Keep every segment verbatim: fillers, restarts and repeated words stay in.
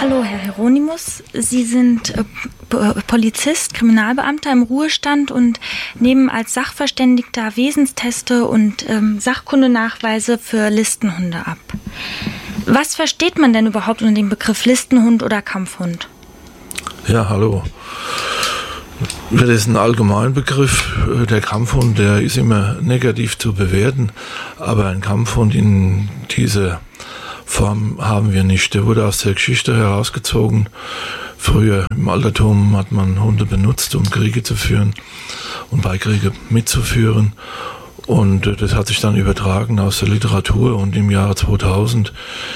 Hallo, Herr Hieronymus. Sie sind äh, Polizist, Kriminalbeamter im Ruhestand und nehmen als Sachverständigter Wesensteste und ähm, Sachkundenachweise für Listenhunde ab. Was versteht man denn überhaupt unter dem Begriff Listenhund oder Kampfhund? Ja, hallo. Das ist ein Allgemeinbegriff. Der Kampfhund, der ist immer negativ zu bewerten, aber ein Kampfhund in dieser Form haben wir nicht. Der wurde aus der Geschichte herausgezogen. Früher im Altertum hat man Hunde benutzt, um Kriege zu führen und bei Kriege mitzuführen. Und das hat sich dann übertragen aus der Literatur, und im Jahre zweitausend,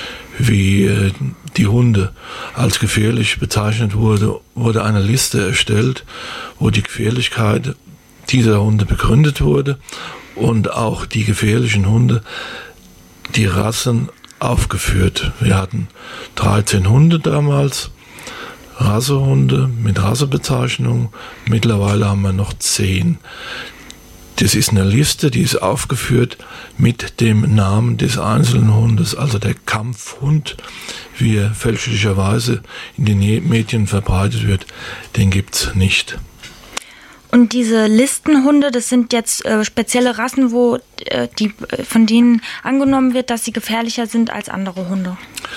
wie die Hunde als gefährlich bezeichnet wurde, wurde eine Liste erstellt, wo die Gefährlichkeit dieser Hunde begründet wurde und auch die gefährlichen Hunde, die Rassen aufgeführt. Wir hatten dreizehn Hunde damals, Rassehunde mit Rassebezeichnung. Mittlerweile haben wir noch zehn. Das ist eine Liste, die ist aufgeführt mit dem Namen des einzelnen Hundes, also der Kampfhund, wie er fälschlicherweise in den Medien verbreitet wird, den gibt's nicht. Und diese Listenhunde, das sind jetzt äh, spezielle Rassen, wo äh, die, von denen angenommen wird, dass sie gefährlicher sind als andere Hunde?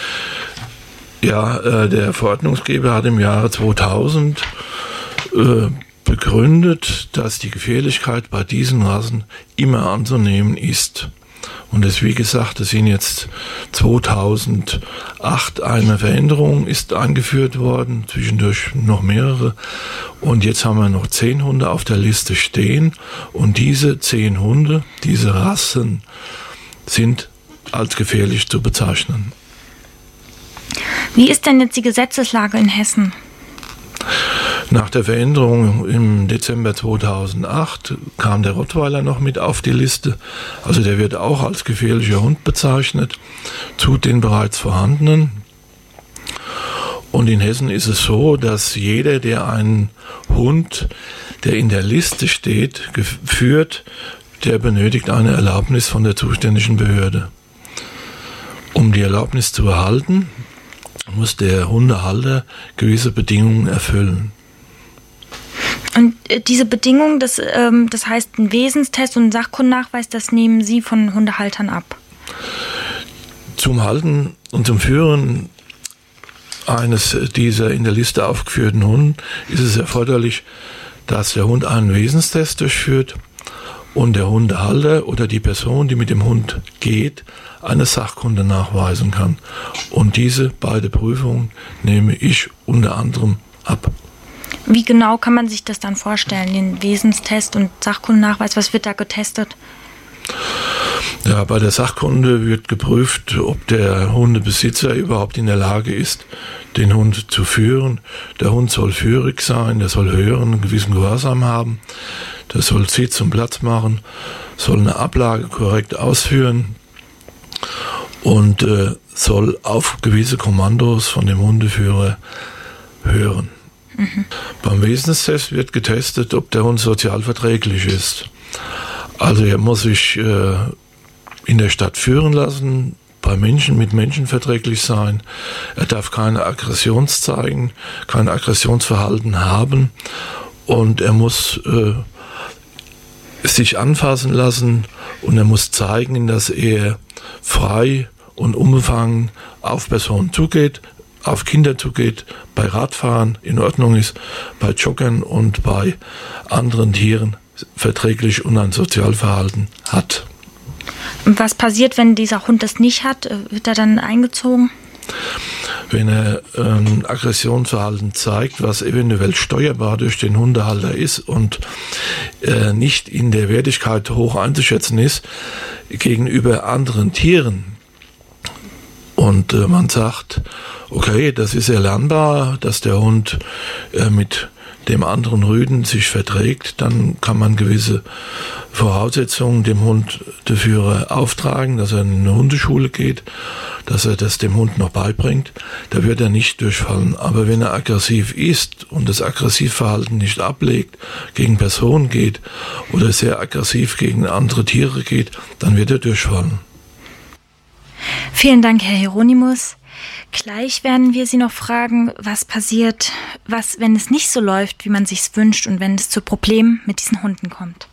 Ja, äh, der Verordnungsgeber hat im Jahre zweitausend äh, begründet, dass die Gefährlichkeit bei diesen Rassen immer anzunehmen ist. Und es, wie gesagt, es sind jetzt zweitausendacht eine Veränderung ist eingeführt worden, zwischendurch noch mehrere. Und jetzt haben wir noch zehn Hunde auf der Liste stehen. Und diese zehn Hunde, diese Rassen, sind als gefährlich zu bezeichnen. Wie ist denn jetzt die Gesetzeslage in Hessen? Nach der Veränderung im Dezember zweitausendacht kam der Rottweiler noch mit auf die Liste. Also der wird auch als gefährlicher Hund bezeichnet, zu den bereits vorhandenen. Und in Hessen ist es so, dass jeder, der einen Hund, der in der Liste steht, führt, der benötigt eine Erlaubnis von der zuständigen Behörde. Um die Erlaubnis zu erhalten, muss der Hundehalter gewisse Bedingungen erfüllen. Und diese Bedingungen, das, ähm, das heißt ein Wesenstest und ein Sachkundennachweis, das nehmen Sie von Hundehaltern ab? Zum Halten und zum Führen eines dieser in der Liste aufgeführten Hunden ist es erforderlich, dass der Hund einen Wesenstest durchführt und der Hundehalter oder die Person, die mit dem Hund geht, eine Sachkunde nachweisen kann. Und diese beiden Prüfungen nehme ich unter anderem ab. Wie genau kann man sich das dann vorstellen, den Wesenstest und Sachkundennachweis? Was wird da getestet? Ja, bei der Sachkunde wird geprüft, ob der Hundebesitzer überhaupt in der Lage ist, den Hund zu führen. Der Hund soll führig sein, der soll hören, einen gewissen Gehorsam haben, der soll Sitz und Platz machen, soll eine Ablage korrekt ausführen und äh, soll auf gewisse Kommandos von dem Hundeführer hören. Mhm. Beim Wesenstest wird getestet, ob der Hund sozialverträglich ist. Also er muss sich äh, in der Stadt führen lassen, bei Menschen mit Menschen verträglich sein. Er darf keine Aggression zeigen, kein Aggressionsverhalten haben und er muss äh, sich anfassen lassen und er muss zeigen, dass er frei und unbefangen auf Personen zugeht, auf Kinder zugeht, bei Radfahren in Ordnung ist, bei Joggern und bei anderen Tieren verträglich und ein Sozialverhalten hat. Und was passiert, wenn dieser Hund das nicht hat? Wird er dann eingezogen? Wenn er ein Aggressionsverhalten zeigt, was eventuell steuerbar durch den Hundehalter ist und äh, nicht in der Wertigkeit hoch einzuschätzen ist gegenüber anderen Tieren, und äh, man sagt, okay, das ist erlernbar, dass der Hund äh, mit dem anderen Rüden sich verträgt, dann kann man gewisse Voraussetzungen dem Hundeführer auftragen, dass er in eine Hundeschule geht, dass er das dem Hund noch beibringt. Da wird er nicht durchfallen. Aber wenn er aggressiv ist und das Aggressivverhalten nicht ablegt, gegen Personen geht oder sehr aggressiv gegen andere Tiere geht, dann wird er durchfallen. Vielen Dank, Herr Hieronymus. Gleich werden wir Sie noch fragen, was passiert, was, wenn es nicht so läuft, wie man sich's wünscht und wenn es zu Problemen mit diesen Hunden kommt.